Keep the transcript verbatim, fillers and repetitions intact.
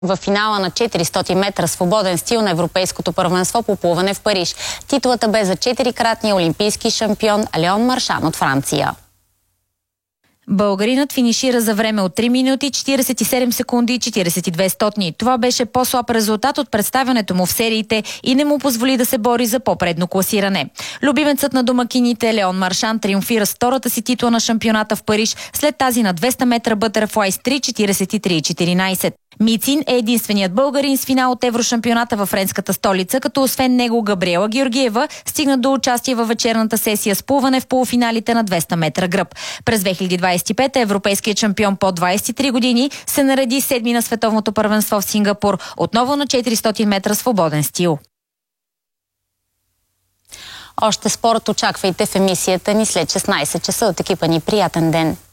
в финала на четиристотин метра свободен стил на Европейското първенство по плуване в Париж. Титулата бе за четирикратния олимпийски шампион Леон Маршан от Франция. Българинът финишира за време от три минути, четиридесет и седем секунди и четиридесет и две стотни. Това беше по-слаб резултат от представянето му в сериите и не му позволи да се бори за по-предно класиране. Любимецът на домакините Леон Маршан триумфира с втората си титла на шампионата в Париж след тази на двеста метра бътерфлай с три четиридесет и три и четиринадесет. Мицин е единственият българин с финал от еврошампионата във френската столица, като освен него Габриела Георгиева стигна до участие във вечерната сесия с плуване в полуфиналите на двеста метра гръб. През две хиляди двадесет и пета европейският шампион по двадесет и три години се нареди седми на световното първенство в Сингапур, отново на четиристотин метра свободен стил. Още спорт очаквайте в емисията ни след шестнадесет часа. От екипа ни приятен ден!